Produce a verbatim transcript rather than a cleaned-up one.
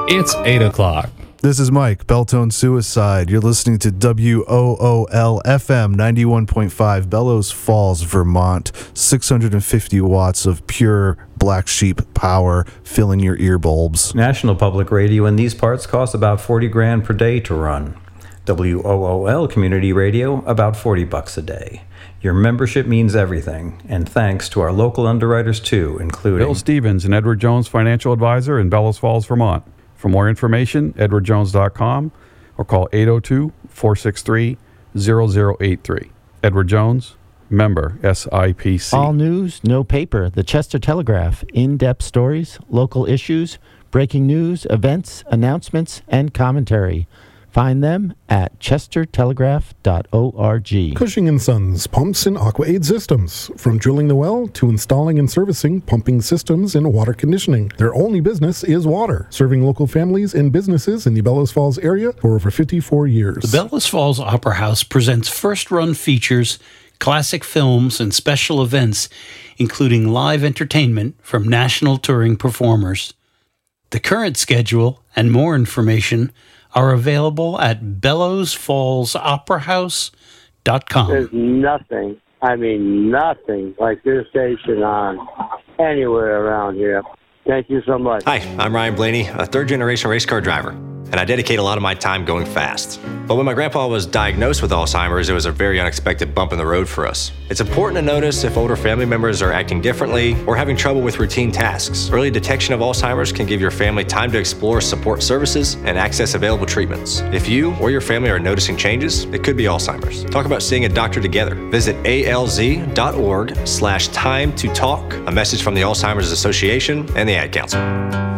It's eight o'clock. This is Mike, Belltone Suicide. You're listening to W O O L F M ninety-one point five, Bellows Falls, Vermont. six hundred fifty watts of pure black sheep power filling your ear bulbs. National Public Radio in these parts costs about forty grand per day to run. W O O L Community Radio, about forty bucks a day. Your membership means everything, and thanks to our local underwriters too, including Bill Stevens and Edward Jones, Financial Advisor in Bellows Falls, Vermont. For more information, edward jones dot com or call eight oh two, four six three, zero zero eight three. Edward Jones, member S I P C. All news, no paper. The Chester Telegraph. In-depth stories, local issues, breaking news, events, announcements, and commentary. Find them at chester telegraph dot org. Cushing and Sons Pumps and AquaAid Systems. From drilling the well to installing and servicing pumping systems and water conditioning. Their only business is water, serving local families and businesses in the Bellows Falls area for over fifty-four years. The Bellows Falls Opera House presents first-run features, classic films, and special events, including live entertainment from national touring performers. The current schedule and more information are available at bellows falls opera house dot com. There's nothing, I mean nothing, like this station on anywhere around here. Thank you so much. Hi, I'm Ryan Blaney, a third-generation race car driver, and I dedicate a lot of my time going fast. But when my grandpa was diagnosed with Alzheimer's, it was a very unexpected bump in the road for us. It's important to notice if older family members are acting differently or having trouble with routine tasks. Early detection of Alzheimer's can give your family time to explore support services and access available treatments. If you or your family are noticing changes, it could be Alzheimer's. Talk about seeing a doctor together. Visit A L Z dot org slash time to talk. A message from the Alzheimer's Association and the Ad Council.